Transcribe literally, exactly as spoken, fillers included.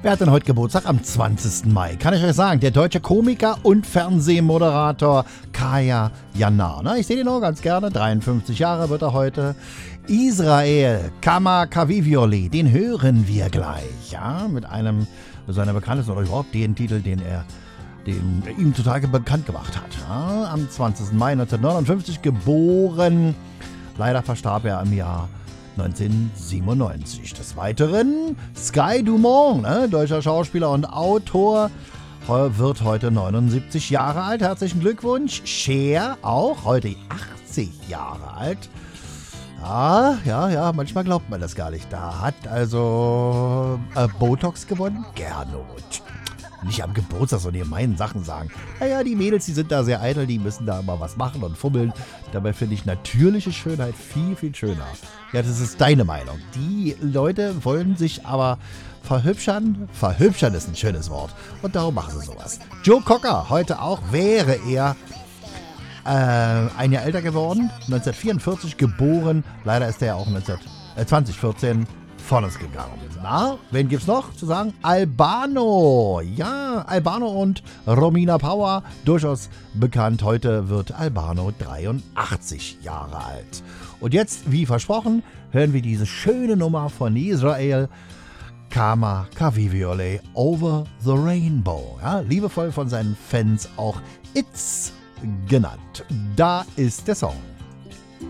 Wer hat denn heute Geburtstag? Am zwanzigsten Mai. Kann ich euch sagen, der deutsche Komiker und Fernsehmoderator Kaya Jana. Na, ich sehe den auch ganz gerne. dreiundfünfzig Jahre wird er heute. Israel Kamakawiwiorli, den hören wir gleich. Ja, mit einem seiner bekanntesten oder überhaupt den Titel, den er den er ihm total bekannt gemacht hat. Ja, am zwanzigsten Mai neunzehnhundertneunundfünfzig geboren. Leider verstarb er im Jahr neunzehnhundertsiebenundneunzig. Des Weiteren Sky Dumont, ne, deutscher Schauspieler und Autor, wird heute neunundsiebzig Jahre alt. Herzlichen Glückwunsch. Cher auch, heute achtzig Jahre alt. Ja, ja, ja, manchmal glaubt man das gar nicht. Da hat also äh, Botox gewonnen. Gernot. Nicht am Geburtstag, sondern in meinen Sachen sagen. Naja, die Mädels, die sind da sehr eitel, die müssen da immer was machen und fummeln. Dabei finde ich natürliche Schönheit viel, viel schöner. Ja, das ist deine Meinung. Die Leute wollen sich aber verhübschern. Verhübschern ist ein schönes Wort. Und darum machen sie sowas. Joe Cocker, heute auch, wäre er äh, ein Jahr älter geworden. neunzehnhundertvierundvierzig geboren. Leider ist er auch neunzehn, äh, zweitausendvierzehn von uns gegangen. Na, wen gibt's noch zu sagen? Albano. Ja, Albano und Romina Power, durchaus bekannt. Heute wird Albano dreiundachtzig Jahre alt. Und jetzt, wie versprochen, hören wir diese schöne Nummer von Israel Kamakawiwiorli, Over the Rainbow. Ja, liebevoll von seinen Fans auch It's genannt. Da ist der Song.